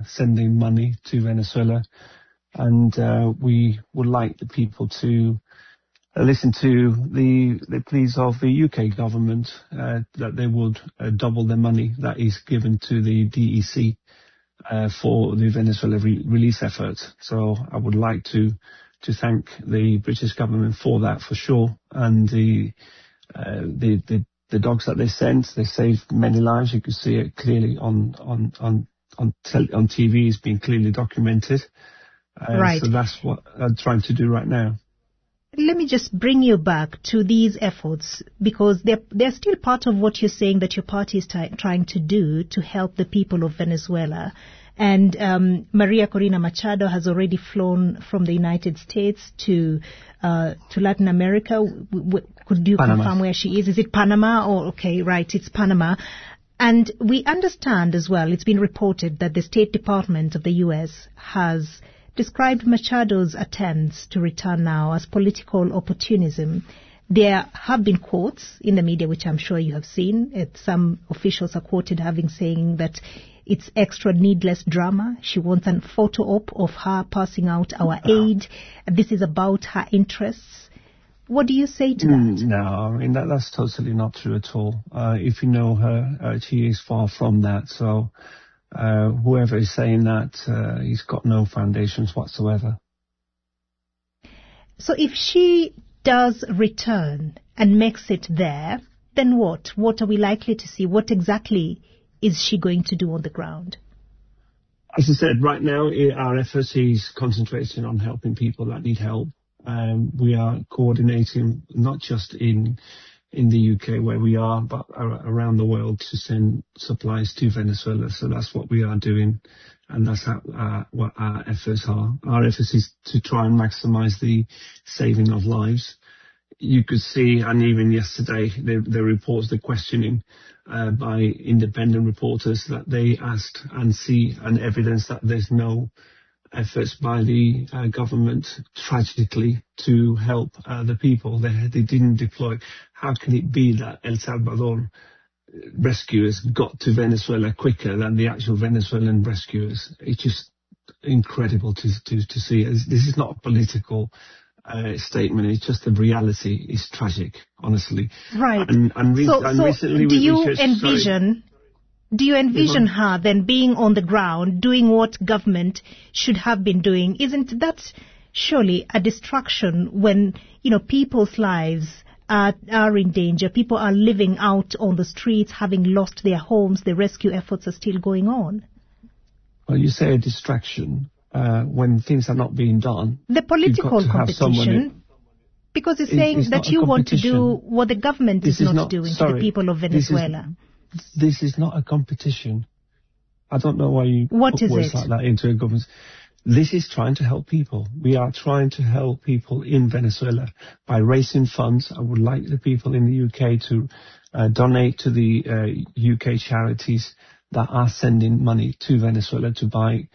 sending money to Venezuela. And we would like the people to listen to the pleas of the UK government that they would double the money that is given to the DEC for the Venezuela release effort. So I would like to thank the British government for that for sure. And the dogs that they sent, they saved many lives. You could see it clearly on TV. It's been clearly documented. Right. So that's what I'm trying to do right now. Let me just bring you back to these efforts, because they're still part of what you're saying that your party is trying to do to help the people of Venezuela. And Maria Corina Machado has already flown from the United States to Latin America. Could you confirm where she is? Is it Panama? Okay, right, it's Panama. And we understand as well, it's been reported that the State Department of the U.S. has described Machado's attempts to return now as political opportunism. There have been quotes in the media, which I'm sure you have seen. Some officials are quoted saying that it's extra needless drama. She wants a photo op of her passing out our aid. This is about her interests. What do you say to that? No, I mean, that's totally not true at all. If you know her, she is far from that. So whoever is saying that, he's got no foundations whatsoever. So if she does return and makes it there, then what? What are we likely to see? What exactly is she going to do on the ground? As I said, right now our efforts is concentrating on helping people that need help. We are coordinating not just in the UK where we are, but around the world to send supplies to Venezuela. So that's what we are doing, and that's what our efforts are. Our efforts is to try and maximise the saving of lives. You could see, and even yesterday, the reports, the questioning by independent reporters, that they asked and see an evidence that there's no efforts by the government, tragically, to help the people. They didn't deploy. How can it be that El Salvador rescuers got to Venezuela quicker than the actual Venezuelan rescuers? It's just incredible to see. This is not a political statement. It's just the reality. It's tragic, honestly. Right. And recently do you envision... Do you envision her then being on the ground, doing what government should have been doing? Isn't that surely a distraction when, people's lives are in danger? People are living out on the streets, having lost their homes. The rescue efforts are still going on. Well, you say a distraction when things are not being done. The political competition, because it's saying that you want to do what the government is not doing to the people of Venezuela. This is not a competition. I don't know why you put words like that into a government. This is trying to help people. We are trying to help people in Venezuela by raising funds. I would like the people in the UK to donate to the UK charities that are sending money to Venezuela to buy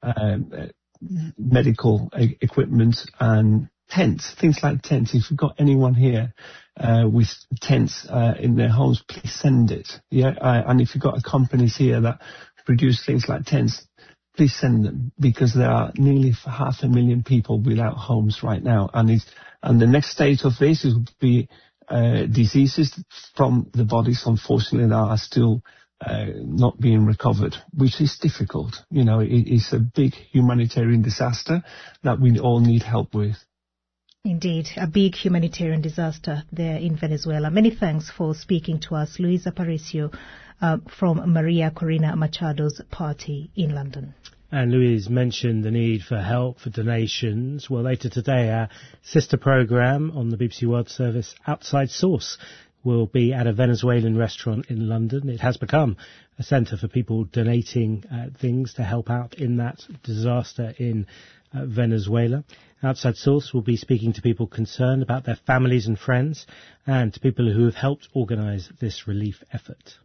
medical equipment and tents, things like tents. If you've got anyone here with tents in their homes, please send it. And if you've got companies here that produce things like tents, please send them, because there are nearly 500,000 people without homes right now. And the next stage of this will be diseases from the bodies, unfortunately, that are still not being recovered, which is difficult. It's a big humanitarian disaster that we all need help with. Indeed, a big humanitarian disaster there in Venezuela. Many thanks for speaking to us, Luis Aparicio from Maria Corina Machado's party in London. And Louise mentioned the need for help, for donations. Well, later today, our sister programme on the BBC World Service, Outside Source, will be at a Venezuelan restaurant in London. It has become a centre for people donating things to help out in that disaster in Venezuela. Outside Source will be speaking to people concerned about their families and friends, and to people who have helped organise this relief effort.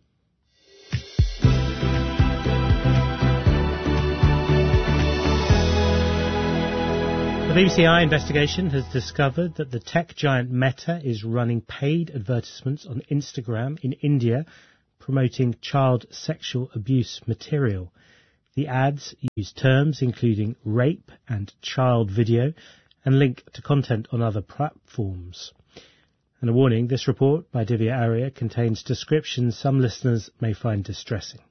The BBC investigation has discovered that the tech giant Meta is running paid advertisements on Instagram in India promoting child sexual abuse material. The ads use terms including rape and child video and link to content on other platforms. And a warning, this report by Divya Arya contains descriptions some listeners may find distressing.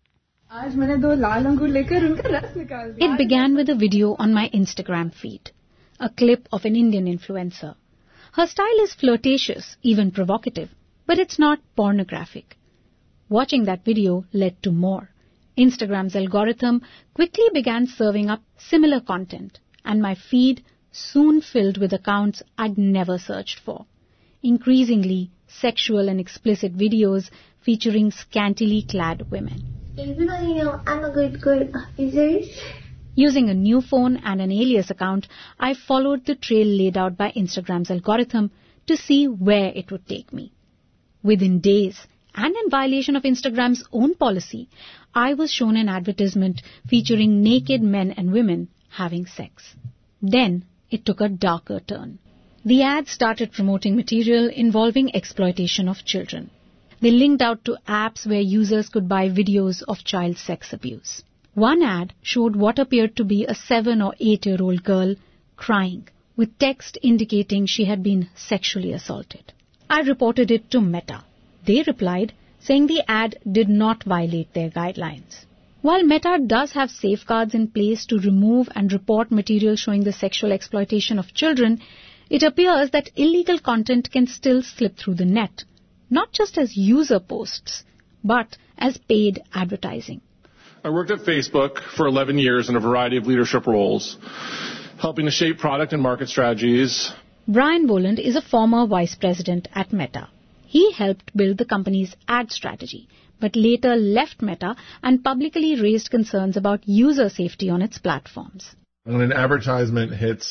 It began with a video on my Instagram feed, a clip of an Indian influencer. Her style is flirtatious, even provocative, but it's not pornographic. Watching that video led to more. Instagram's algorithm quickly began serving up similar content, and my feed soon filled with accounts I'd never searched for. Increasingly, sexual and explicit videos featuring scantily clad women. Even though I'm a good girl, is it? Using a new phone and an alias account, I followed the trail laid out by Instagram's algorithm to see where it would take me. Within days, and in violation of Instagram's own policy, I was shown an advertisement featuring naked men and women having sex. Then it took a darker turn. The ad started promoting material involving exploitation of children. They linked out to apps where users could buy videos of child sex abuse. One ad showed what appeared to be a 7 or 8-year-old girl crying, with text indicating she had been sexually assaulted. I reported it to Meta. They replied, saying the ad did not violate their guidelines. While Meta does have safeguards in place to remove and report material showing the sexual exploitation of children, it appears that illegal content can still slip through the net, not just as user posts, but as paid advertising. I worked at Facebook for 11 years in a variety of leadership roles, helping to shape product and market strategies. Brian Boland is a former vice president at Meta. He helped build the company's ad strategy, but later left Meta and publicly raised concerns about user safety on its platforms. When an advertisement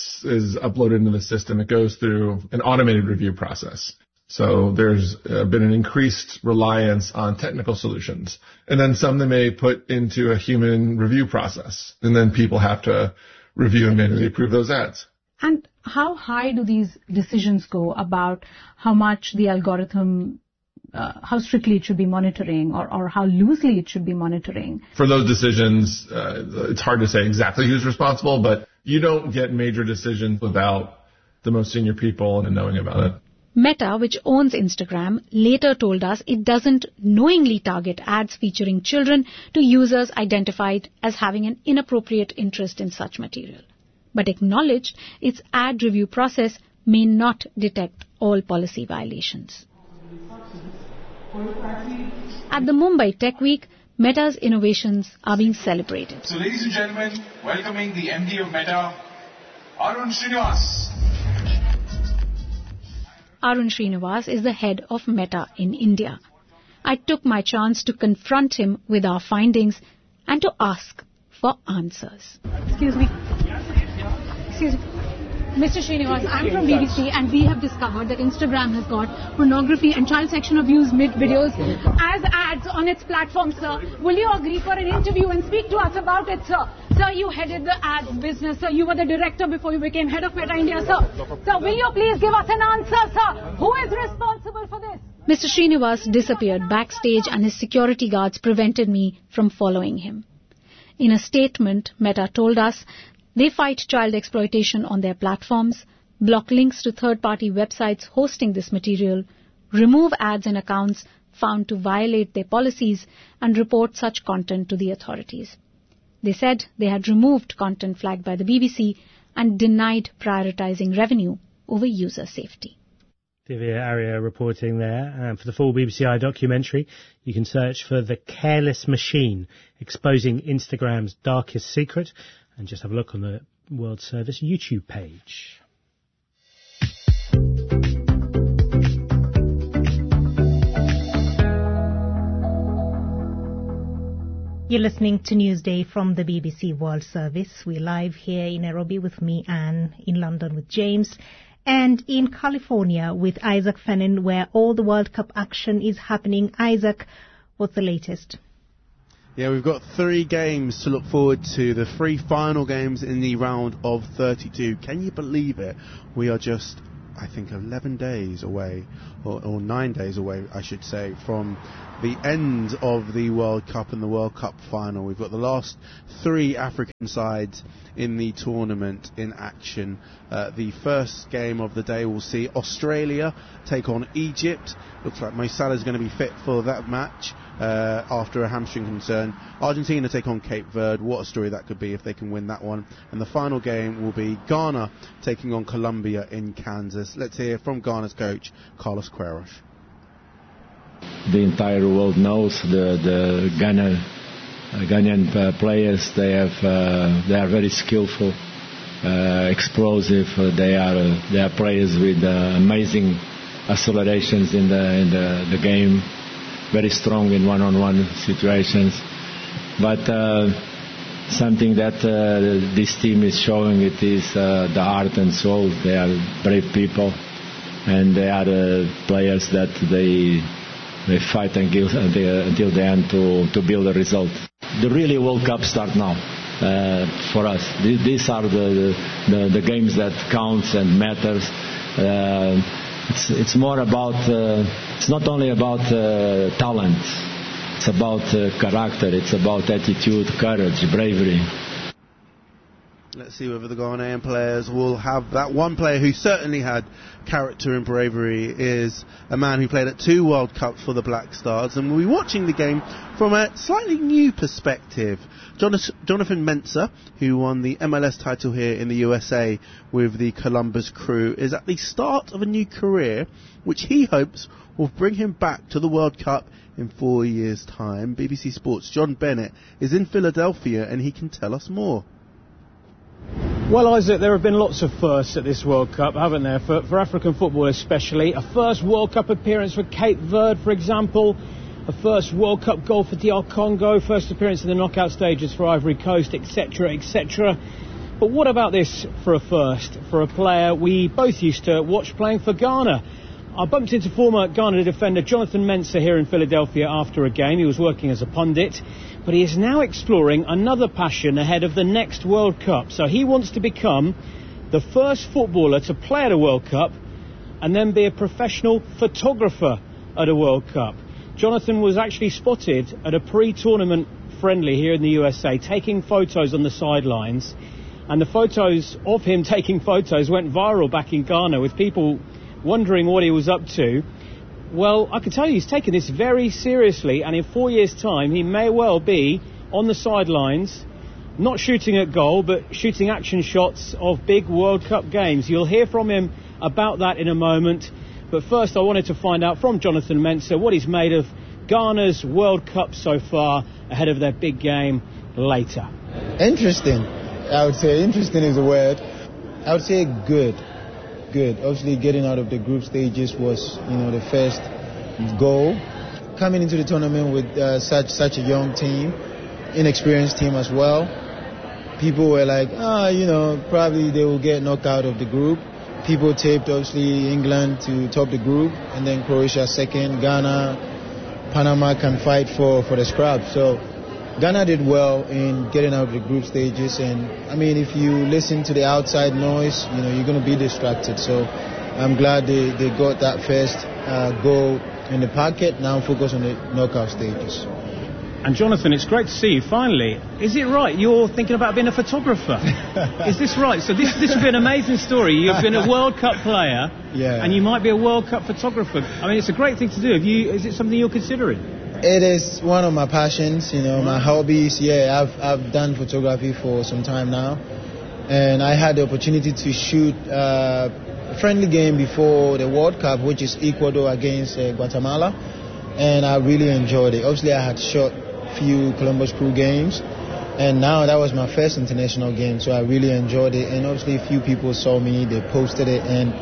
is uploaded into the system, it goes through an automated review process. So there's been an increased reliance on technical solutions. And then some they may put into a human review process. And then people have to review and manually approve those ads. And how high do these decisions go about how much the algorithm, how strictly it should be monitoring or how loosely it should be monitoring? For those decisions, it's hard to say exactly who's responsible, but you don't get major decisions without the most senior people and knowing about it. Meta, which owns Instagram, later told us it doesn't knowingly target ads featuring children to users identified as having an inappropriate interest in such material, but acknowledged its ad review process may not detect all policy violations. At the Mumbai Tech Week, Meta's innovations are being celebrated. So ladies and gentlemen, welcoming the MD of Meta, Arun Srinivas. Arun Srinivas is the head of Meta in India. I took my chance to confront him with our findings and to ask for answers. Excuse me. Mr. Srinivas, I'm from BBC and we have discovered that Instagram has got pornography and child sexual abuse videos as ads on its platform, sir. Will you agree for an interview and speak to us about it, sir? Sir, you headed the ads business, sir. You were the director before you became head of Meta India, sir. Sir, will you please give us an answer, sir? Who is responsible for this? Mr. Srinivas disappeared backstage and his security guards prevented me from following him. In a statement, Meta told us they fight child exploitation on their platforms, block links to third-party websites hosting this material, remove ads and accounts found to violate their policies, and report such content to the authorities. They said they had removed content flagged by the BBC and denied prioritizing revenue over user safety. Divya Arya reporting there. For the full BBC documentary, you can search for The Careless Machine, exposing Instagram's darkest secret, and just have a look on the World Service YouTube page. You're listening to Newsday from the BBC World Service. We're live here in Nairobi with me, Anne, in London with James, and in California with Isaac Fennin, where all the World Cup action is happening. Isaac, what's the latest? Yeah, we've got 3 games to look forward to, the 3 final games in the round of 32. Can you believe it? We are just, I think, 11 days away, or 9 days away, I should say, from the end of the World Cup and the World Cup final. We've got the last 3 African sides in the tournament in action. The first game of the day will see Australia take on Egypt. Looks like Mo Salah is going to be fit for that match after a hamstring concern. Argentina take on Cape Verde. What a story that could be if they can win that one. And the final game will be Ghana taking on Colombia in Kansas. Let's hear from Ghana's coach, Carlos Queiroz. The entire world knows the Ghanaian players. They are very skillful, explosive. They are players with amazing accelerations in the game, very strong in one-on-one situations. But something that this team is showing, it is the heart and soul. They are brave people, and they are players that they fight until the end to build a result. The really World Cup start now for us. These are the games that counts and matters. It's more about. It's not only about talent. It's about character. It's about attitude, courage, bravery. Let's see whether the Ghanaian players will have that. One player who certainly had character and bravery is a man who played at 2 World Cups for the Black Stars, and we'll be watching the game from a slightly new perspective. Jonathan Mensah, who won the MLS title here in the USA with the Columbus Crew, is at the start of a new career which he hopes will bring him back to the World Cup in 4 years' time. BBC Sports' John Bennett is in Philadelphia and he can tell us more. Well, Isaac, there have been lots of firsts at this World Cup, haven't there, for African football especially. A first World Cup appearance for Cape Verde, for example. A first World Cup goal for DR Congo. First appearance in the knockout stages for Ivory Coast, etc., etc. But what about this for a first, for a player we both used to watch playing for Ghana? I bumped into former Ghana defender Jonathan Mensah here in Philadelphia after a game. He was working as a pundit. But he is now exploring another passion ahead of the next World Cup. So he wants to become the first footballer to play at a World Cup and then be a professional photographer at a World Cup. Jonathan was actually spotted at a pre-tournament friendly here in the USA taking photos on the sidelines. And the photos of him taking photos went viral back in Ghana with people wondering what he was up to. Well, I can tell you he's taken this very seriously, and in 4 years' time he may well be on the sidelines, not shooting at goal, but shooting action shots of big World Cup games. You'll hear from him about that in a moment. But first I wanted to find out from Jonathan Mensah what he's made of Ghana's World Cup so far ahead of their big game later. Interesting. I would say interesting is a word. I would say good. Obviously, getting out of the group stages was, the first goal. Coming into the tournament with such a young team, inexperienced team as well. People were like, probably they will get knocked out of the group. People tipped, obviously, England to top the group, and then Croatia second. Ghana, Panama can fight for the scrap. So Ghana did well in getting out of the group stages, and if you listen to the outside noise, you're going to be distracted. So I'm glad they got that first goal in the packet. Now focus on the knockout stages. And Jonathan, it's great to see you finally. Is it right you're thinking about being a photographer? Is this right? So this would be an amazing story. You've been a World Cup player, and you might be a World Cup photographer. It's a great thing to do. Is it something you're considering? It is one of my passions, my hobbies. I've done photography for some time now, and I had the opportunity to shoot a friendly game before the World Cup, which is Ecuador against Guatemala, and I really enjoyed it. Obviously, I had shot a few Columbus Crew games, and now that was my first international game, so I really enjoyed it. And obviously, a few people saw me, they posted it, and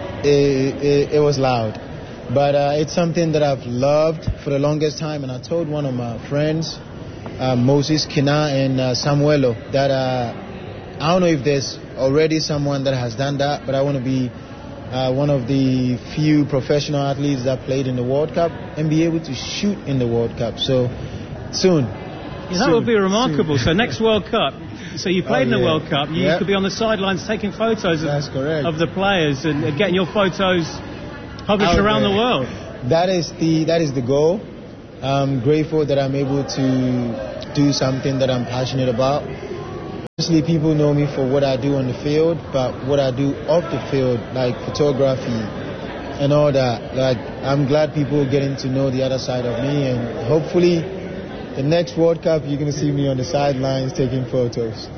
it was loud. But it's something that I've loved for the longest time, and I told one of my friends, Moses Kina and Samuelo, that I don't know if there's already someone that has done that, but I want to be one of the few professional athletes that played in the World Cup and be able to shoot in the World Cup. So soon. That would be remarkable. So next World Cup. So you played in the World Cup. You could be on the sidelines taking photos of the players and getting your photos published around the world. That is the goal. I'm grateful that I'm able to do something that I'm passionate about. Mostly people know me for what I do on the field, but what I do off the field, like photography and all that, like I'm glad people are getting to know the other side of me, and hopefully the next World Cup you're going to see me on the sidelines taking photos.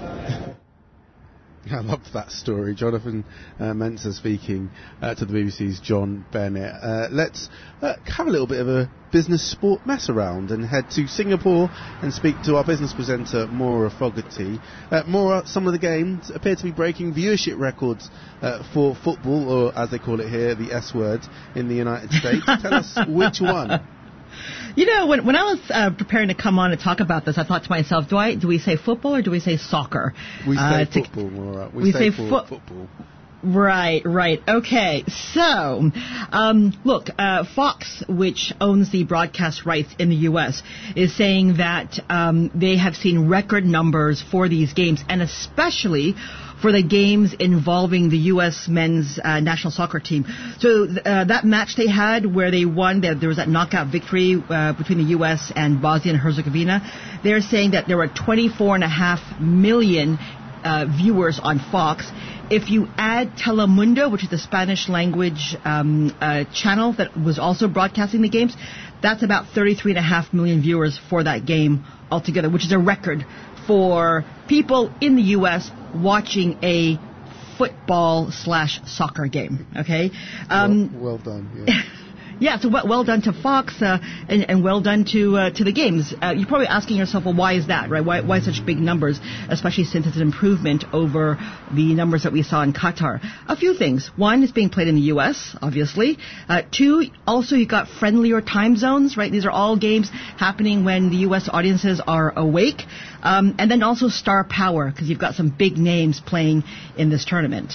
I love that story. Jonathan Mensah speaking to the BBC's John Bennett. Let's have a little bit of a business sport mess around and head to Singapore and speak to our business presenter, Maura Fogarty. Maura, some of the games appear to be breaking viewership records for football, or as they call it here, the S word, in the United States. Tell us which one. You know, when I was preparing to come on and talk about this, I thought to myself, do we say football or do we say soccer? We say football, Maura. We say football. Right. Okay. So, look, Fox, which owns the broadcast rights in the U.S., is saying that they have seen record numbers for these games, and especially for the games involving the U.S. men's national soccer team. So that match they had where they won, there was that knockout victory between the U.S. and Bosnia and Herzegovina. They're saying that there were 24.5 million viewers on Fox. If you add Telemundo, which is the Spanish language channel that was also broadcasting the games, that's about 33.5 million viewers for that game altogether, which is a record for people in the U.S. watching a football/soccer game. Okay. Well done. Yeah. Yeah, so well done to Fox and well done to the games. You're probably asking yourself, well, why is that, right? Why such big numbers, especially since it's an improvement over the numbers that we saw in Qatar? A few things. One, it's being played in the U.S., obviously. Two, also you got friendlier time zones, right? These are all games happening when the U.S. audiences are awake. And then also star power, because you've got some big names playing in this tournament.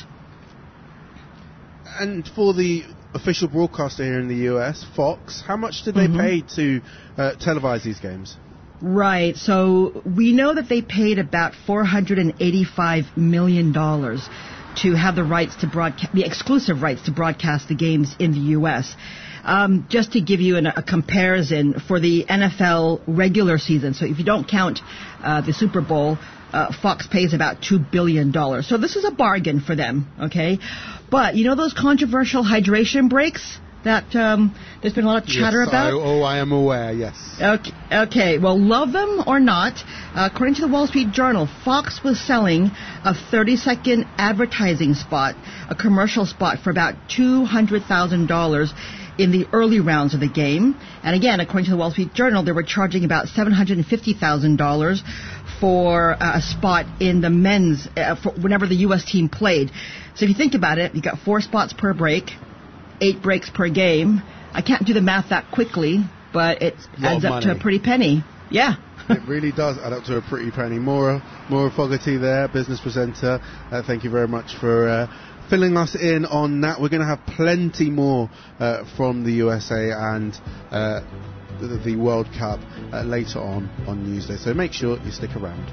And for the official broadcaster here in the US, Fox, how much did they pay to televise these games? Right, so we know that they paid about $485 million to have the rights to broadcast, the exclusive rights to broadcast the games in the U.S. Just to give you a comparison, for the NFL regular season, so if you don't count the Super Bowl, Fox pays about $2 billion. So this is a bargain for them, okay? But you know those controversial hydration breaks that there's been a lot of chatter about? I am aware, yes. Okay, well, love them or not, according to the Wall Street Journal, Fox was selling a 30-second advertising spot, a commercial spot, for about $200,000 in the early rounds of the game. And again, according to the Wall Street Journal, they were charging about $750,000 for a spot in the men's, for whenever the U.S. team played. So if you think about it, you got 4 spots per break, 8 breaks per game. I can't do the math that quickly, but it adds up to a pretty penny. Yeah. It really does add up to a pretty penny. Maura Fogarty there, business presenter. Thank you very much for filling us in on that. We're going to have plenty more from the USA and the World Cup later on Newsday. So make sure you stick around.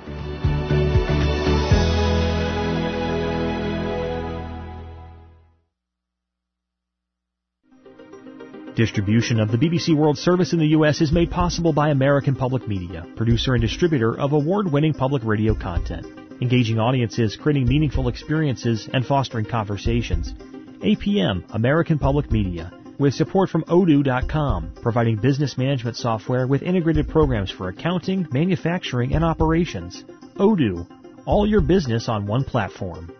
Distribution of the BBC World Service in the U.S. is made possible by American Public Media, producer and distributor of award-winning public radio content, engaging audiences, creating meaningful experiences, and fostering conversations. APM, American Public Media, with support from Odoo.com, providing business management software with integrated programs for accounting, manufacturing, and operations. Odoo, all your business on one platform.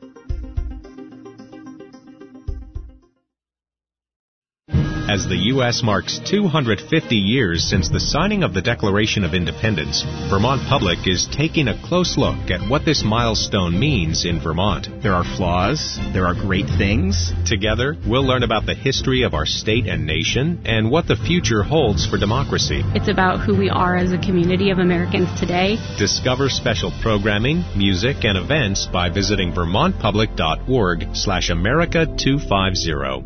As the U.S. marks 250 years since the signing of the Declaration of Independence, Vermont Public is taking a close look at what this milestone means in Vermont. There are flaws. There are great things. Together, we'll learn about the history of our state and nation and what the future holds for democracy. It's about who we are as a community of Americans today. Discover special programming, music, and events by visiting vermontpublic.org/America250.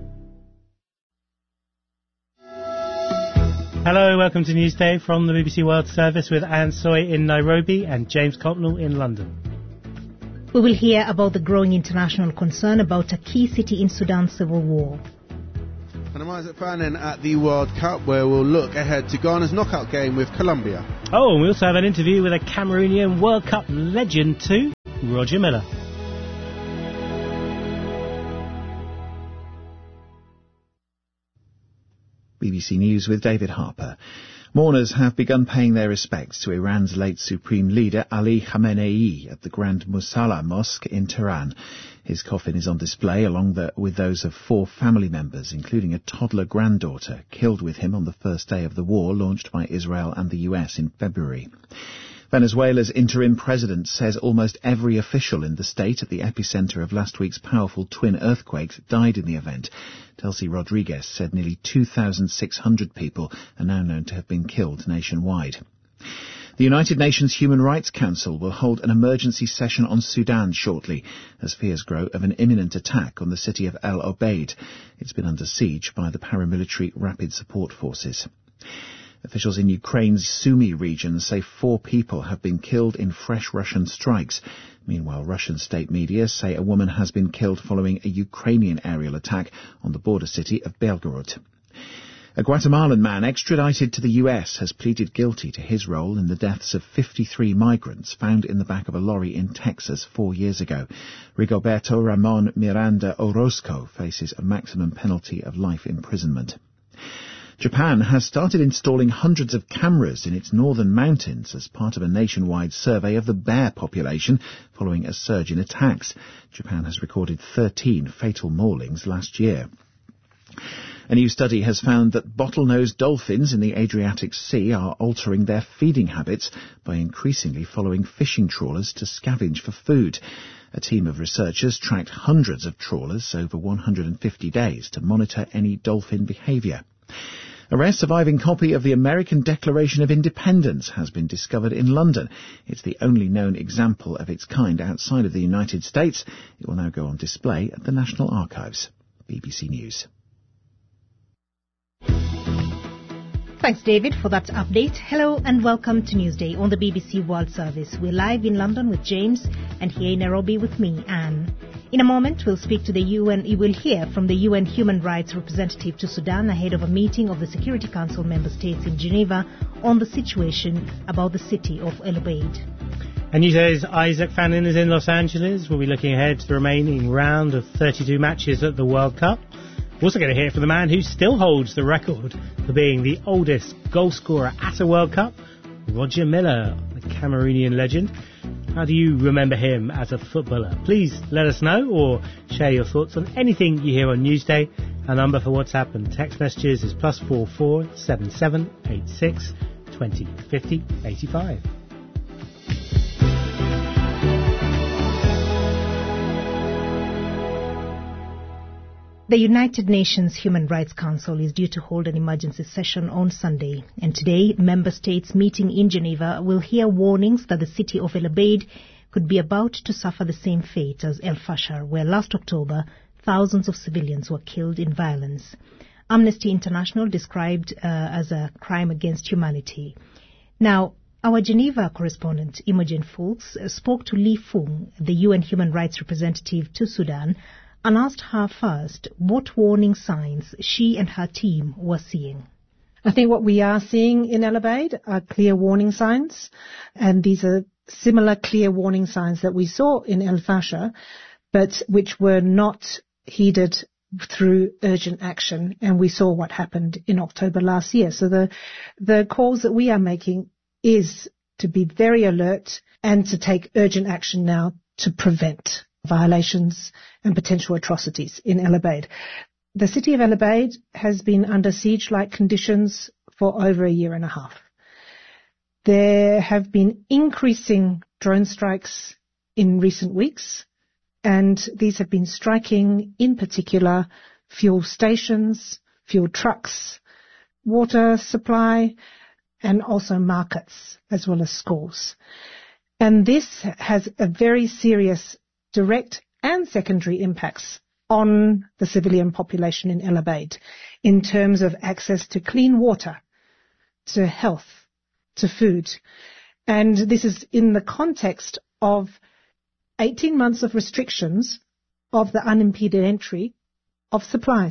Hello, welcome to Newsday from the BBC World Service with Anne Soy in Nairobi and James Copnell in London. We will hear about the growing international concern about a key city in Sudan's civil war. And I'm Isaac Fannin at the World Cup, where we'll look ahead to Ghana's knockout game with Colombia. Oh, and we also have an interview with a Cameroonian World Cup legend too, Roger Milla. BBC News with David Harper. Mourners have begun paying their respects to Iran's late supreme leader Ali Khamenei at the Grand Musalla Mosque in Tehran. His coffin is on display along with those of 4 family members, including a toddler granddaughter, killed with him on the first day of the war launched by Israel and the US in February. Venezuela's interim president says almost every official in the state at the epicenter of last week's powerful twin earthquakes died in the event. Delcy Rodriguez said nearly 2,600 people are now known to have been killed nationwide. The United Nations Human Rights Council will hold an emergency session on Sudan shortly, as fears grow of an imminent attack on the city of El Obeid. It's been under siege by the paramilitary Rapid Support Forces. Officials in Ukraine's Sumy region say 4 people have been killed in fresh Russian strikes. Meanwhile, Russian state media say a woman has been killed following a Ukrainian aerial attack on the border city of Belgorod. A Guatemalan man extradited to the US has pleaded guilty to his role in the deaths of 53 migrants found in the back of a lorry in Texas 4 years ago. Rigoberto Ramon Miranda Orozco faces a maximum penalty of life imprisonment. Japan has started installing hundreds of cameras in its northern mountains as part of a nationwide survey of the bear population following a surge in attacks. Japan has recorded 13 fatal maulings last year. A new study has found that bottlenose dolphins in the Adriatic Sea are altering their feeding habits by increasingly following fishing trawlers to scavenge for food. A team of researchers tracked hundreds of trawlers over 150 days to monitor any dolphin behaviour. A rare surviving copy of the American Declaration of Independence has been discovered in London. It's the only known example of its kind outside of the United States. It will now go on display at the National Archives. BBC News. Thanks, David, for that update. Hello and welcome to Newsday on the BBC World Service. We're live in London with James and here in Nairobi with me, Anne. In a moment, we'll speak to the UN. You will hear from the UN Human Rights Representative to Sudan ahead of a meeting of the Security Council member states in Geneva on the situation about the city of El Obeid. And Newsday's Isaac Fannin is in Los Angeles. We'll be looking ahead to the remaining round of 32 matches at the World Cup. We're also going to hear from the man who still holds the record for being the oldest goal scorer at a World Cup, Roger Milla, the Cameroonian legend. How do you remember him as a footballer? Please let us know or share your thoughts on anything you hear on Newsday. Our number for WhatsApp and text messages is +44 77 86 20 50 85. The United Nations Human Rights Council is due to hold an emergency session on Sunday, and today member states meeting in Geneva will hear warnings that the city of El Obeid could be about to suffer the same fate as El Fasher, where last October thousands of civilians were killed in violence. Amnesty International described as a crime against humanity. Now, our Geneva correspondent Imogen Fulks spoke to Li Fung, the UN Human Rights Representative to Sudan, and asked her first what warning signs she and her team were seeing. I think what we are seeing in El Obeid are clear warning signs, and these are similar clear warning signs that we saw in El Fasher, but which were not heeded through urgent action, and we saw what happened in October last year. So the calls that we are making is to be very alert and to take urgent action now to prevent violations and potential atrocities in El Obeid. The city of El Obeid has been under siege-like conditions for over a year and a half. There have been increasing drone strikes in recent weeks, and these have been striking, in particular, fuel stations, fuel trucks, water supply, and also markets, as well as schools. And this has a very serious direct and secondary impacts on the civilian population in El Obeid in terms of access to clean water, to health, to food. And this is in the context of 18 months of restrictions of the unimpeded entry of supplies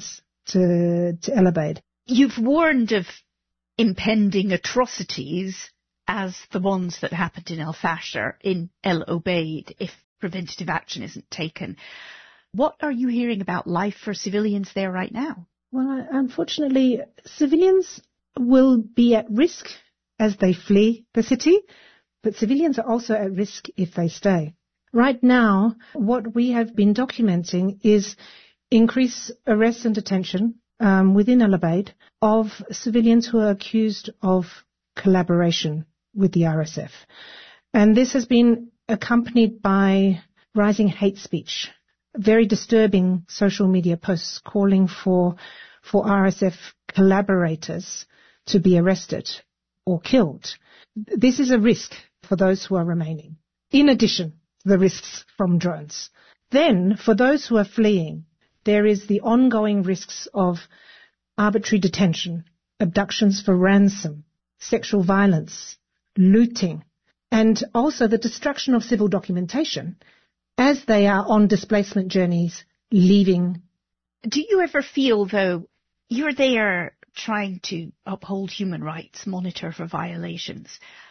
El Obeid. You've warned of impending atrocities as the ones that happened in El Fasher, in El Obeid, if preventative action isn't taken. What are you hearing about life for civilians there right now? Well, unfortunately, civilians will be at risk as they flee the city, but civilians are also at risk if they stay. Right now, what we have been documenting is increased arrest and detention within El Obeid of civilians who are accused of collaboration with the RSF. And this has been accompanied by rising hate speech, very disturbing social media posts calling for RSF collaborators to be arrested or killed. This is a risk for those who are remaining, in addition to the risks from drones. Then, for those who are fleeing, there is the ongoing risks of arbitrary detention, abductions for ransom, sexual violence, looting, and also the destruction of civil documentation as they are on displacement journeys leaving. Do you ever feel, though, you're there trying to uphold human rights, monitor for violations?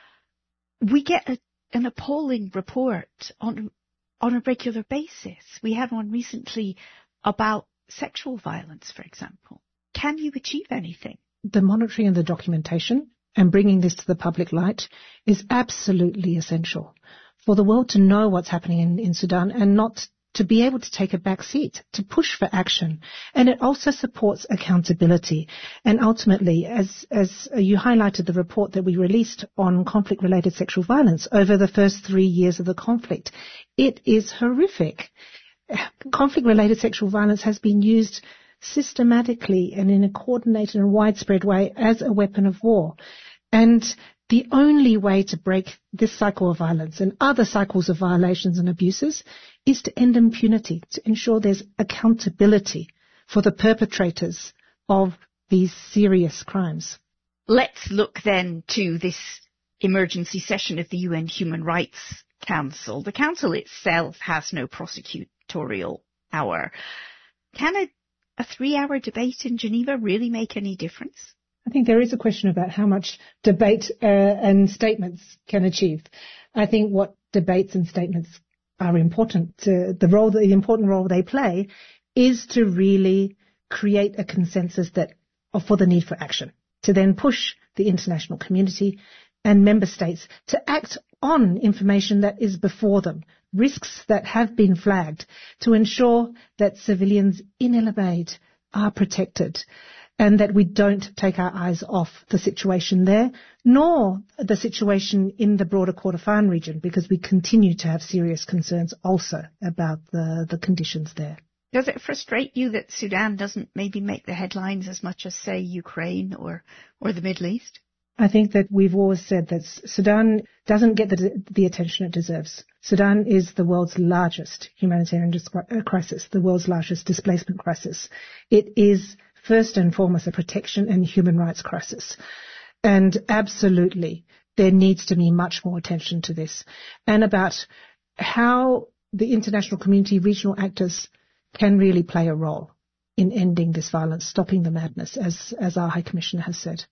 We get an appalling report on a regular basis. We had one recently about sexual violence, for example. Can you achieve anything? The monitoring and the documentation and bringing this to the public light is absolutely essential for the world to know what's happening in Sudan and not to be able to take a back seat, to push for action. And it also supports accountability. And ultimately, as you highlighted the report that we released on conflict-related sexual violence over the first 3 years of the conflict, it is horrific. Conflict-related sexual violence has been used systematically and in a coordinated and widespread way as a weapon of war. And the only way to break this cycle of violence and other cycles of violations and abuses is to end impunity, to ensure there's accountability for the perpetrators of these serious crimes. Let's look then to this emergency session of the UN Human Rights Council. The Council itself has no prosecutorial hour. Can a 3-hour debate in Geneva really make any difference? I think there is a question about how much debate and statements can achieve. I think what debates and statements are important. The important role they play is to really create a consensus for the need for action, to then push the international community and member states to act on information that is before them, risks that have been flagged, to ensure that civilians in El Obeid are protected, and that we don't take our eyes off the situation there, nor the situation in the broader Kordofan region, because we continue to have serious concerns also about the conditions there. Does it frustrate you that Sudan doesn't maybe make the headlines as much as, say, Ukraine or the Middle East? I think that we've always said that Sudan doesn't get the attention it deserves. Sudan is the world's largest humanitarian crisis, the world's largest displacement crisis. It is first and foremost a protection and human rights crisis. And absolutely, there needs to be much more attention to this and about how the international community, regional actors can really play a role in ending this violence, stopping the madness, as our High Commissioner has said.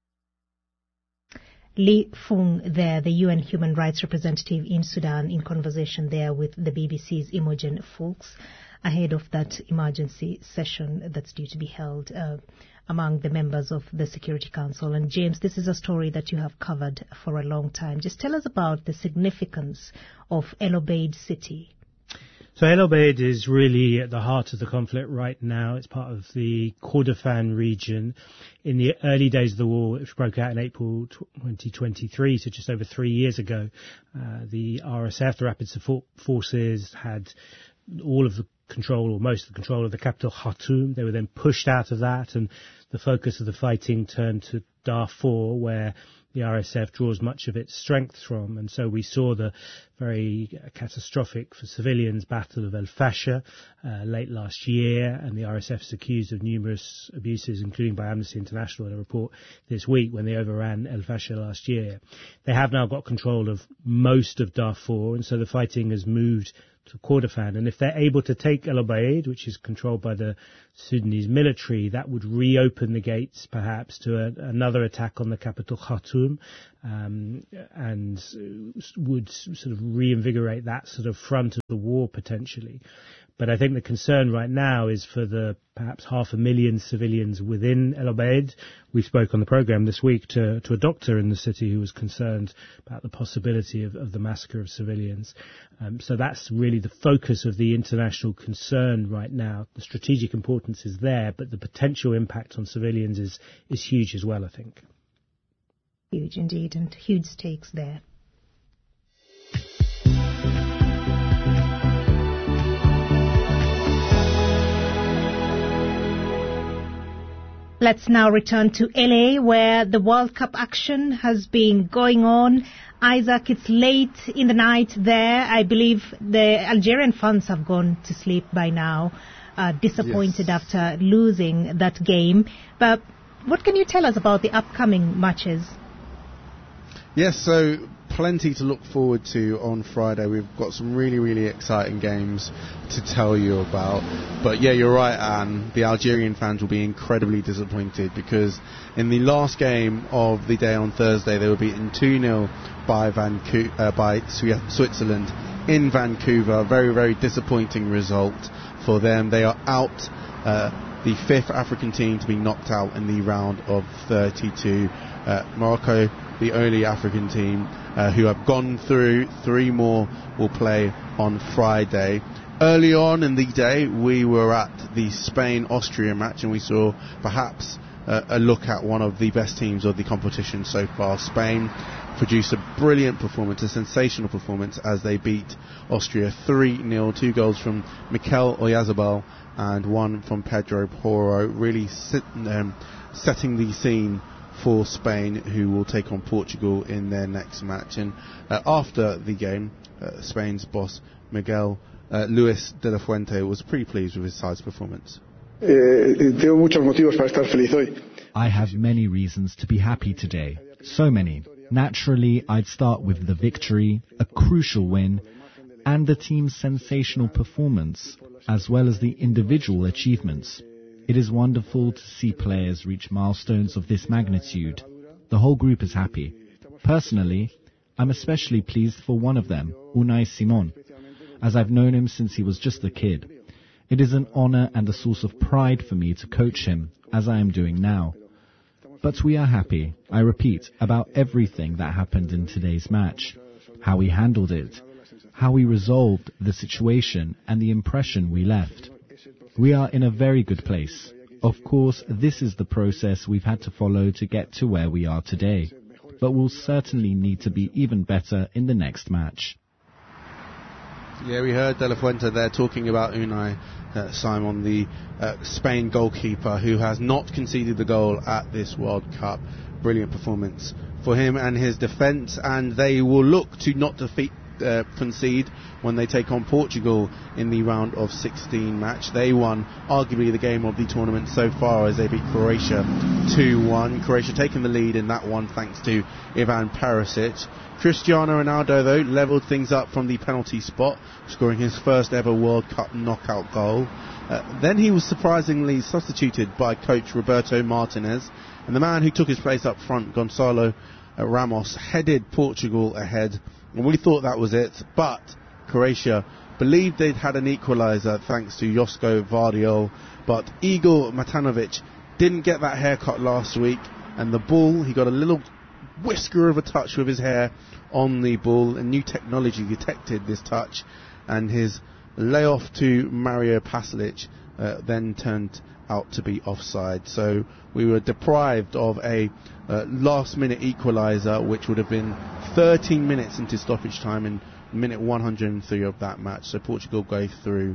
Li Fung there, the UN Human Rights Representative in Sudan, in conversation there with the BBC's Imogen Fulks ahead of that emergency session that's due to be held among the members of the Security Council. And James, this is a story that you have covered for a long time. Just tell us about the significance of El Obeid city. So El Obeid is really at the heart of the conflict right now. It's part of the Kordofan region. In the early days of the war, which broke out in April 2023, so just over 3 years ago, the RSF, the Rapid Support Forces, had all of the control, or most of the control, of the capital Khartoum. They were then pushed out of that, and the focus of the fighting turned to Darfur, where the RSF draws much of its strength from. And so we saw the very catastrophic for civilians battle of El Fasher late last year, and the RSF is accused of numerous abuses, including by Amnesty International in a report this week when they overran El Fasher last year. They have now got control of most of Darfur, and so the fighting has moved to Kordofan, and if they're able to take El Obeid, which is controlled by the Sudanese military, that would reopen the gates perhaps to another attack on the capital Khartoum, and would sort of reinvigorate that sort of front of the war potentially. But I think the concern right now is for the perhaps 500,000 civilians within El Obeid. We spoke on the programme this week to a doctor in the city who was concerned about the possibility of the massacre of civilians. So that's really the focus of the international concern right now. The strategic importance is there, but the potential impact on civilians is huge as well, I think. Huge indeed, and huge stakes there. Let's now return to LA, where the World Cup action has been going on. Isaac, it's late in the night there. I believe the Algerian fans have gone to sleep by now, disappointed after losing that game. But what can you tell us about the upcoming matches? Yes, so plenty to look forward to on Friday. We've got some really, really exciting games to tell you about. But yeah, you're right, Anne. The Algerian fans will be incredibly disappointed because in the last game of the day on Thursday, they were beaten 2-0 by Switzerland in Vancouver. Very, very disappointing result for them. They are out, the fifth African team to be knocked out in the round of 32. Morocco, the only African team who have gone through. 3 more will play on Friday. Early on in the day, we were at the Spain-Austria match, and we saw perhaps a look at one of the best teams of the competition so far. Spain produced a brilliant performance, a sensational performance, as they beat Austria 3-0. 2 goals from Mikel Oyarzabal and 1 from Pedro Porro, really setting the scene for Spain, who will take on Portugal in their next match. And after the game, Spain's boss Miguel Luis de la Fuente was pretty pleased with his side's performance. I have many reasons to be happy today. So many. Naturally, I'd start with the victory, a crucial win, and the team's sensational performance, as well as the individual achievements. It is wonderful to see players reach milestones of this magnitude. The whole group is happy. Personally, I'm especially pleased for one of them, Unai Simon, as I've known him since he was just a kid. It is an honor and a source of pride for me to coach him, as I am doing now. But we are happy, I repeat, about everything that happened in today's match, how we handled it, how we resolved the situation, and the impression we left. We are in a very good place. Of course, this is the process we've had to follow to get to where we are today, but we'll certainly need to be even better in the next match. Yeah, we heard De La Fuente there talking about Unai Simon, the Spain goalkeeper, who has not conceded the goal at this World Cup. Brilliant performance for him and his defence, and they will look to not concede when they take on Portugal in the round of 16 match. They won arguably the game of the tournament so far as they beat Croatia 2-1. Croatia taking the lead in that one thanks to Ivan Perisic. Cristiano Ronaldo, though, levelled things up from the penalty spot, scoring his first ever World Cup knockout goal. Then he was surprisingly substituted by coach Roberto Martinez, and the man who took his place up front, Gonçalo Ramos, headed Portugal ahead. And we thought that was it, but Croatia believed they'd had an equaliser thanks to Josko Vardiol, but Igor Matanovic didn't get that haircut last week, and the ball, he got a little whisker of a touch with his hair on the ball, and new technology detected this touch, and his layoff to Mario Pasalic then turned out to be offside. So we were deprived of a last-minute equaliser, which would have been 13 minutes into stoppage time in minute 103 of that match. So Portugal go through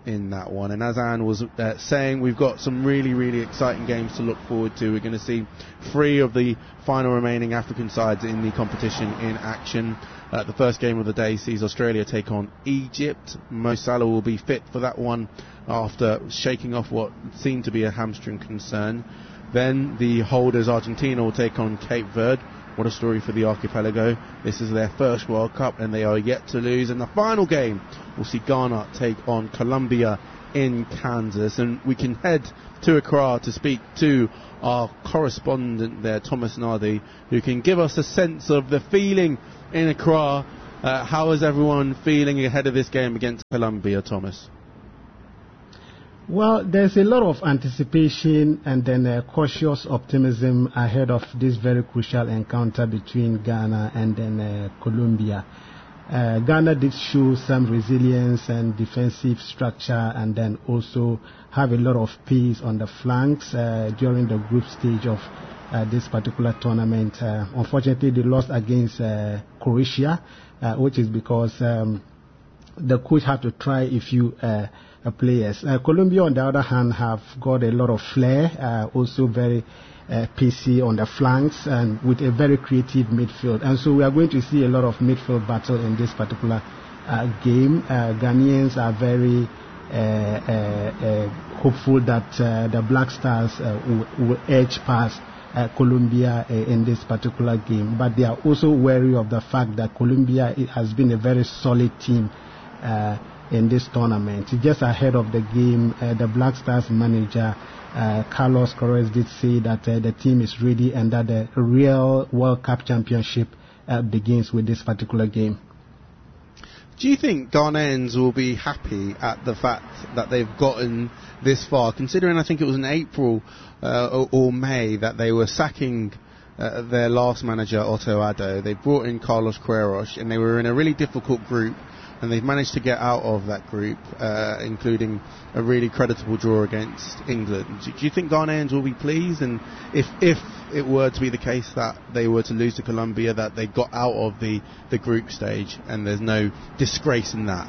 in that one. And as Anne was saying, we've got some really, really exciting games to look forward to. We're going to see 3 of the final remaining African sides in the competition in action. The first game of the day sees Australia take on Egypt. Mo Salah will be fit for that one after shaking off what seemed to be a hamstring concern. Then the holders Argentina will take on Cape Verde. What a story for the archipelago. This is their first World Cup and they are yet to lose. And the final game will see Ghana take on Colombia in Kansas. And we can head to Accra to speak to our correspondent there, Thomas Nardi, who can give us a sense of the feeling in Accra. How is everyone feeling ahead of this game against Colombia, Thomas? Well, there's a lot of anticipation and then cautious optimism ahead of this very crucial encounter between Ghana and then Colombia. Ghana did show some resilience and defensive structure and then also have a lot of pace on the flanks during the group stage of this particular tournament. Unfortunately, they lost against Croatia, which is because the coach had to try a few players. Colombia, on the other hand, have got a lot of flair, also very pacey on the flanks and with a very creative midfield. And so we are going to see a lot of midfield battle in this particular game. Ghanaians are very hopeful that the Black Stars will edge past Colombia in this particular game. But they are also wary of the fact that Colombia has been a very solid team in this tournament. Just ahead of the game, the Black Stars manager Carlos Corres did say that the team is ready and that the real World Cup championship begins with this particular game. Do you think Ghanaians will be happy at the fact that they've gotten this far, considering I think it was in April or May that they were sacking their last manager, Otto Addo. They brought in Carlos Queiroz and they were in a really difficult group and they've managed to get out of that group, including a really creditable draw against England. Do you think Ghanaians will be pleased? And if it were to be the case that they were to lose to Colombia, that they got out of the group stage and there's no disgrace in that?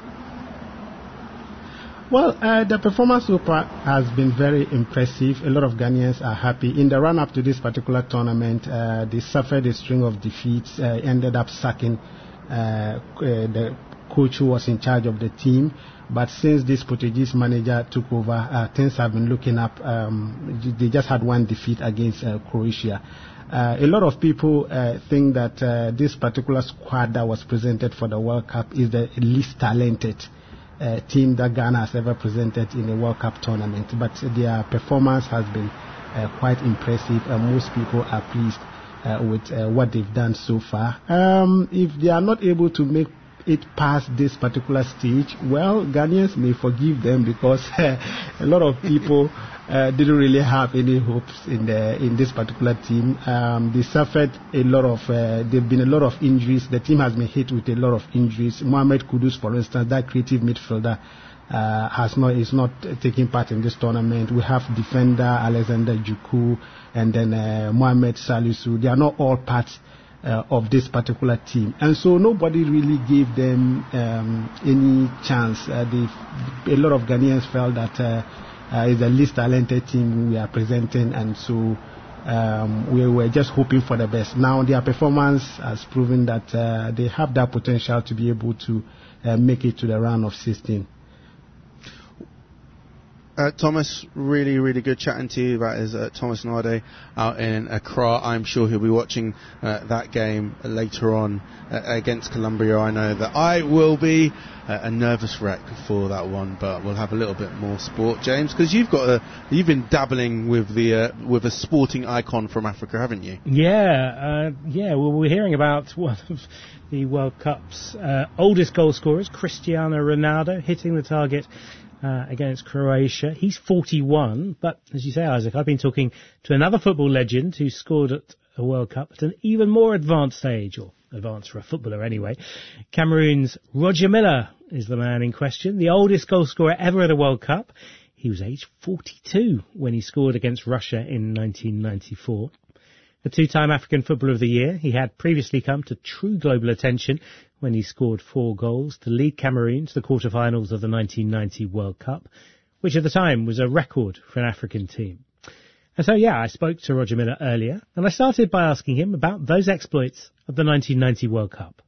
Well, the performance so far has been very impressive. A lot of Ghanaians are happy. In the run-up to this particular tournament, they suffered a string of defeats, ended up sacking the coach who was in charge of the team. But since this Portuguese manager took over, things have been looking up. They just had one defeat against Croatia. A lot of people think that this particular squad that was presented for the World Cup is the least talented team that Ghana has ever presented in a World Cup tournament. But their performance has been quite impressive, and most people are pleased with what they've done so far. If they are not able to make it past this particular stage, well, Ghanaians may forgive them because a lot of people didn't really have any hopes in this particular team. They suffered a lot of, there've been a lot of injuries. The team has been hit with a lot of injuries. Mohamed Kudus, for instance, that creative midfielder, is not taking part in this tournament. We have defender Alexander Juku and then Mohamed Salisu. They are not all parts of this particular team, and so nobody really gave them any chance. A lot of Ghanaians felt that it's the least talented team we are presenting, and so we were just hoping for the best. Now their performance has proven that they have that potential to be able to make it to the round of 16. Thomas, really, really good chatting to you. That is Thomas Nardi out in Accra. I'm sure he'll be watching that game later on against Colombia. I know that I will be a nervous wreck for that one, but we'll have a little bit more sport, James, because you've been dabbling with a sporting icon from Africa, haven't you? Yeah. Well, we're hearing about one of the World Cup's oldest goal scorers, Cristiano Ronaldo, hitting the target against Croatia. He's 41, but as you say, Isaac, I've been talking to another football legend who scored at a World Cup at an even more advanced age, or advanced for a footballer anyway. Cameroon's Roger Milla is the man in question, the oldest goal scorer ever at a World Cup. He was aged 42 when he scored against Russia in 1994. A two-time African Footballer of the Year, he had previously come to true global attention when he scored 4 goals to lead Cameroon to the quarterfinals of the 1990 World Cup, which at the time was a record for an African team. And so, I spoke to Roger Milla earlier, and I started by asking him about those exploits of the 1990 World Cup.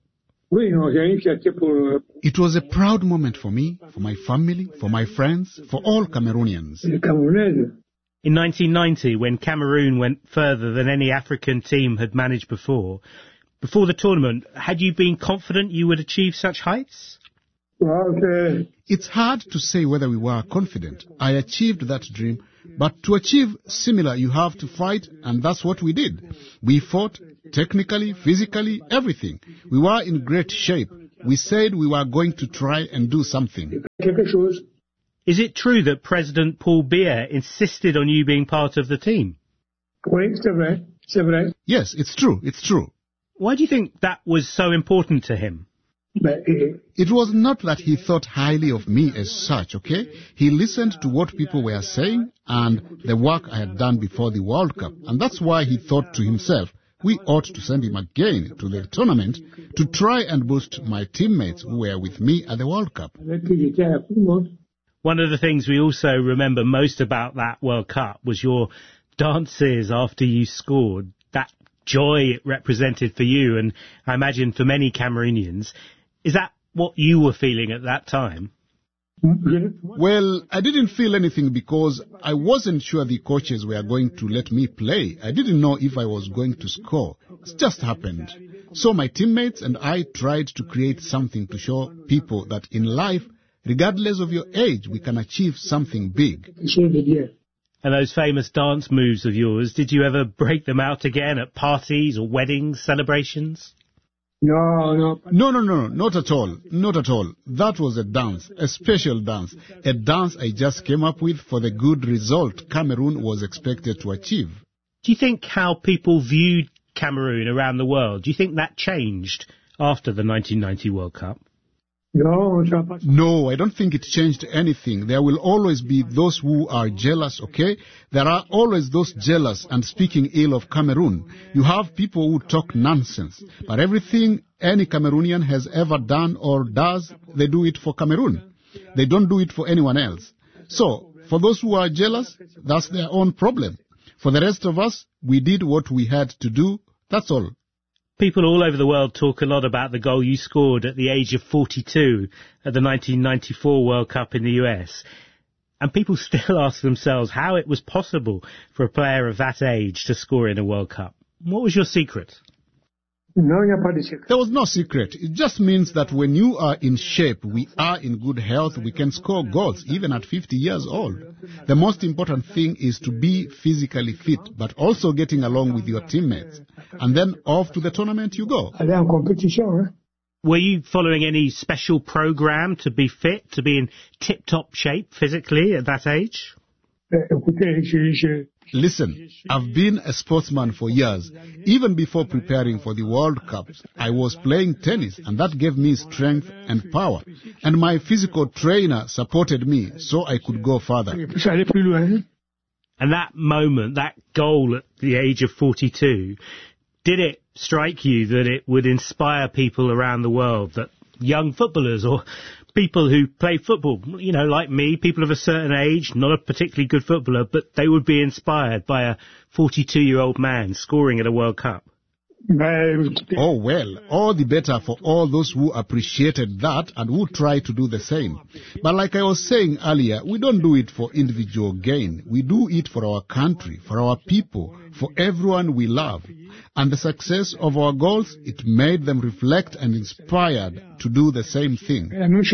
It was a proud moment for me, for my family, for my friends, for all Cameroonians. In 1990, when Cameroon went further than any African team had managed before the tournament, had you been confident you would achieve such heights? It's hard to say whether we were confident. I achieved that dream, but to achieve similar, you have to fight, and that's what we did. We fought, technically, physically, everything. We were in great shape. We said we were going to try and do something. Is it true that President Paul Biya insisted on you being part of the team? Yes, it's true. Why do you think that was so important to him? It was not that he thought highly of me as such, okay? He listened to what people were saying and the work I had done before the World Cup. And that's why he thought to himself, we ought to send him again to the tournament to try and boost my teammates who were with me at the World Cup. One of the things we also remember most about that World Cup was your dances after you scored, that joy it represented for you and I imagine for many Cameroonians. Is that what you were feeling at that time? Well, I didn't feel anything because I wasn't sure the coaches were going to let me play. I didn't know if I was going to score. It just happened. So my teammates and I tried to create something to show people that in life, regardless of your age, we can achieve something big. And those famous dance moves of yours, did you ever break them out again at parties or weddings, celebrations? No, not at all. That was a dance, a special dance, a dance I just came up with for the good result Cameroon was expected to achieve. Do you think how people viewed Cameroon around the world, do you think that changed after the 1990 World Cup? No, I don't think it changed anything. There will always be those who are jealous, okay? There are always those jealous and speaking ill of Cameroon. You have people who talk nonsense. But everything any Cameroonian has ever done or does, they do it for Cameroon. They don't do it for anyone else. So, for those who are jealous, that's their own problem. For the rest of us, we did what we had to do. That's all. People all over the world talk a lot about the goal you scored at the age of 42 at the 1994 World Cup in the US. And people still ask themselves how it was possible for a player of that age to score in a World Cup. What was your secret? There was no secret. It just means that when you are in shape, we are in good health, we can score goals even at 50 years old. The most important thing is to be physically fit, but also getting along with your teammates. And then off to the tournament you go. Were you following any special program to be fit, to be in tip-top shape physically at that age? Listen, I've been a sportsman for years. Even before preparing for the World Cup, I was playing tennis, and that gave me strength and power. And my physical trainer supported me so I could go further. And that moment, that goal at the age of 42, did it strike you that it would inspire people around the world, that young footballers or people who play football, you know, like me, people of a certain age, not a particularly good footballer, but they would be inspired by a 42-year-old man scoring at a World Cup? Oh, well, all the better for all those who appreciated that and who try to do the same. But like I was saying earlier, we don't do it for individual gain. We do it for our country, for our people, for everyone we love. And the success of our goals, it made them reflect and inspired to do the same thing.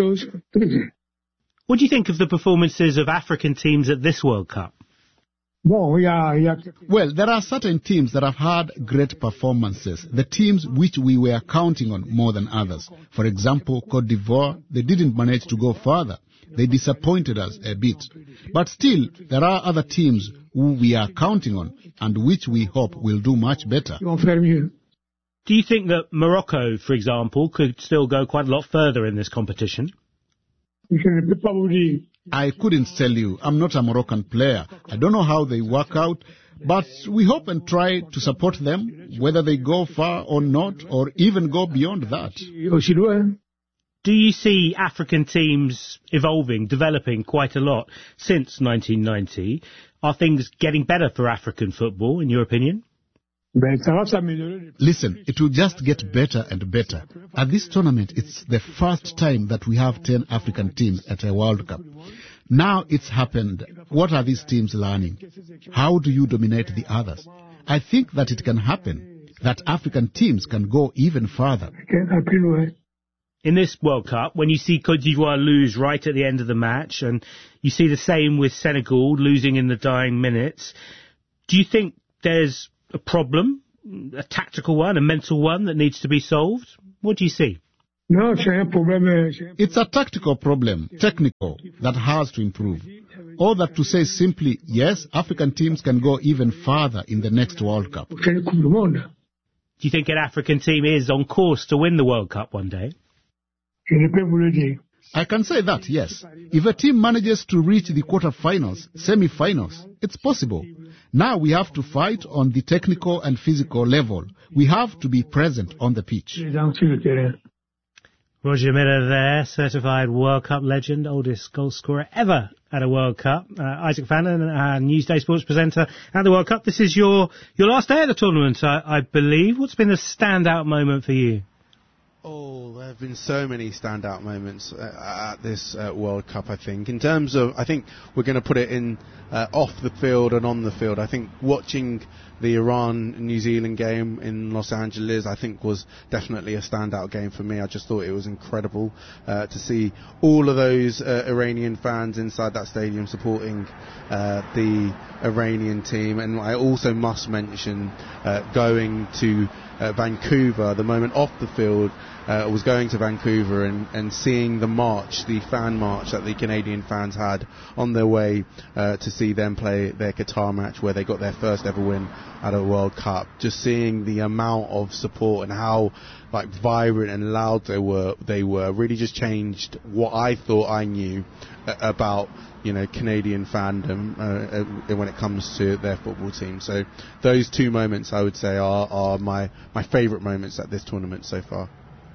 What do you think of the performances of African teams at this World Cup? Well, there are certain teams that have had great performances, the teams which we were counting on more than others. For example, Cote d'Ivoire, they didn't manage to go further. They disappointed us a bit. But still, there are other teams who we are counting on and which we hope will do much better. Do you think that Morocco, for example, could still go quite a lot further in this competition? I couldn't tell you. I'm not a Moroccan player. I don't know how they work out, But we hope and try to support them, whether they go far or not, or even go beyond that. Do you see African teams evolving, developing quite a lot since 1990? Are things getting better for African football, in your opinion? Listen, it will just get better and better. At this tournament, it's the first time that we have 10 African teams at a World Cup. Now it's happened. What are these teams learning? How do you dominate the others? I think that it can happen, that African teams can go even further. In this World Cup, when you see Côte d'Ivoire lose right at the end of the match, and you see the same with Senegal losing in the dying minutes, do you think there's a problem, a tactical one, a mental one that needs to be solved? What do you see? It's a tactical problem, technical, that has to improve. Or that to say simply, yes, African teams can go even further in the next World Cup. Do you think an African team is on course to win the World Cup one day? I can say that, yes. If a team manages to reach the quarter-finals, semi-finals, it's possible. Now we have to fight on the technical and physical level. We have to be present on the pitch. Roger Milla there, certified World Cup legend, oldest goal scorer ever at a World Cup. Isaac Fannin, Newsday sports presenter at the World Cup. This is your last day at the tournament, I believe. What's been the standout moment for you? Oh, there have been so many standout moments at this World Cup, I think. In terms of, I think we're going to put it in off the field and on the field. I think watching the Iran-New Zealand game in Los Angeles, I think, was definitely a standout game for me. I just thought it was incredible to see all of those Iranian fans inside that stadium supporting the Iranian team. And I also must mention going to Vancouver, the moment off the field, was going to Vancouver and seeing the march, the fan march that the Canadian fans had on their way to see them play their Qatar match where they got their first ever win at a World Cup. Just seeing the amount of support and how vibrant and loud they were really just changed what I thought I knew about Canadian fandom when it comes to their football team. So those two moments, I would say, are my favourite moments at this tournament so far.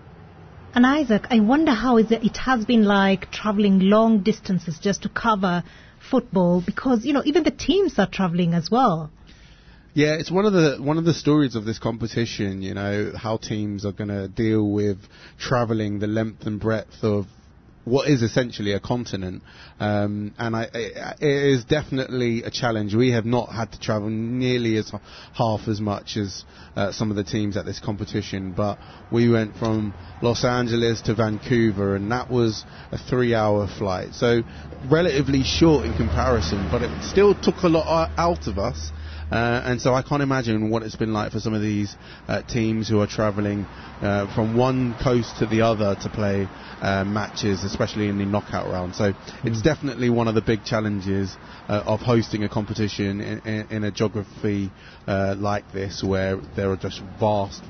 And Isaac, I wonder how it has been like travelling long distances just to cover football, because even the teams are travelling as well. Yeah, it's one of the stories of this competition. How teams are going to deal with travelling the length and breadth of what is essentially a continent, and it is definitely a challenge. We have not had to travel nearly half as much as some of the teams at this competition, but we went from Los Angeles to Vancouver, and that was a 3-hour flight, so relatively short in comparison, but it still took a lot out of us. And so I can't imagine what it's been like for some of these teams who are travelling from one coast to the other to play matches, especially in the knockout round. So it's definitely one of the big challenges of hosting a competition in a geography like this, where there are just vast,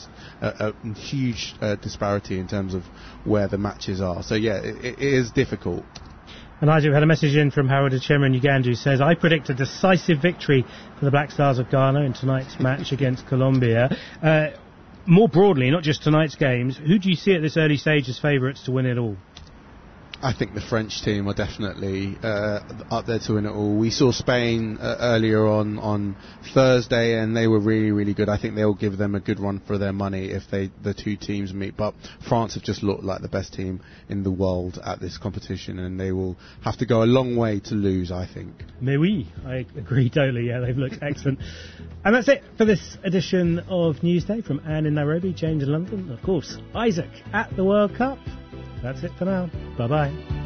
huge disparity in terms of where the matches are. So yeah, it is difficult. And Isaac, we had a message in from Harold Achema in Uganda who says, I predict a decisive victory for the Black Stars of Ghana in tonight's match against Colombia. More broadly, not just tonight's games, who do you see at this early stage as favourites to win it all? I think the French team are definitely up there to win it all. We saw Spain earlier on Thursday, and they were really, really good. I think they'll give them a good run for their money if the two teams meet. But France have just looked like the best team in the world at this competition, and they will have to go a long way to lose, I think. Mais oui, I agree totally. Yeah, they've looked excellent. And that's it for this edition of Newsday. From Anne in Nairobi, James in London, of course, Isaac at the World Cup. That's it for now. Bye-bye.